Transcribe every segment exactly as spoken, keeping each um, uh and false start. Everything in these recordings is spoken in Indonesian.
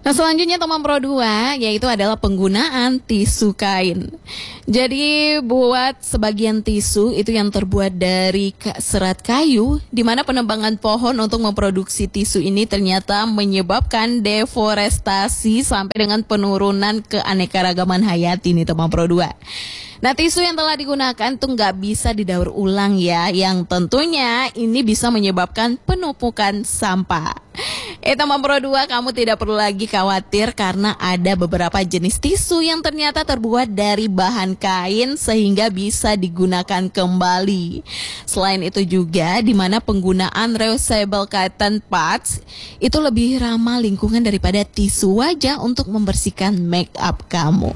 Nah, selanjutnya teman Pro dua yaitu adalah penggunaan tisu kain. Jadi buat sebagian tisu itu yang terbuat dari serat kayu, di mana penebangan pohon untuk memproduksi tisu ini ternyata menyebabkan deforestasi sampai dengan penurunan keanekaragaman hayati nih teman Pro dua. Nah, tisu yang telah digunakan tuh nggak bisa didaur ulang ya, yang tentunya ini bisa menyebabkan penumpukan sampah. Eh teman Pro dua, kamu tidak perlu lagi khawatir karena ada beberapa jenis tisu yang ternyata terbuat dari bahan kain sehingga bisa digunakan kembali. Selain itu juga di mana penggunaan reusable cotton pads itu lebih ramah lingkungan daripada tisu wajah untuk membersihkan make up kamu.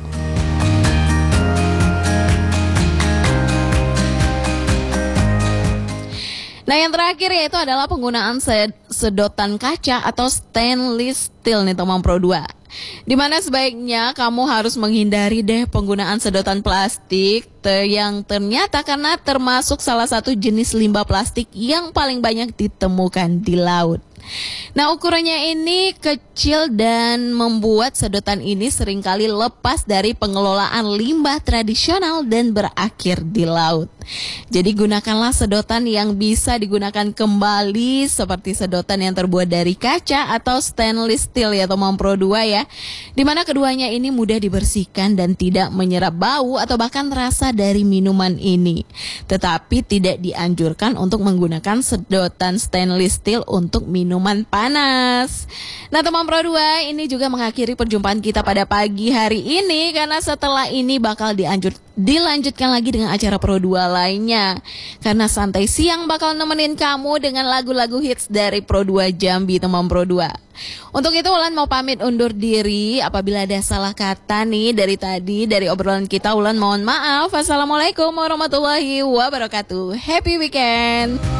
Nah, yang terakhir yaitu adalah penggunaan sedotan kaca atau stainless steel nih teman Pro dua. Dimana sebaiknya kamu harus menghindari deh penggunaan sedotan plastik yang ternyata karena termasuk salah satu jenis limbah plastik yang paling banyak ditemukan di laut. Nah, ukurannya ini kecil dan membuat sedotan ini seringkali lepas dari pengelolaan limbah tradisional dan berakhir di laut. Jadi gunakanlah sedotan yang bisa digunakan kembali seperti sedotan yang terbuat dari kaca atau stainless steel ya teman Pro dua ya. Dimana keduanya ini mudah dibersihkan dan tidak menyerap bau atau bahkan rasa dari minuman ini. Tetapi tidak dianjurkan untuk menggunakan sedotan stainless steel untuk minuman panas. Nah teman Pro dua, ini juga mengakhiri perjumpaan kita pada pagi hari ini karena setelah ini bakal dianjur dilanjutkan lagi dengan acara Pro dua lainnya. Karena Santai Siang bakal nemenin kamu dengan lagu-lagu hits dari Pro dua Jambi teman Pro dua. Untuk itu Ulan mau pamit undur diri. Apabila ada salah kata nih dari tadi dari obrolan kita, Ulan mohon maaf. Assalamualaikum warahmatullahi wabarakatuh. Happy weekend.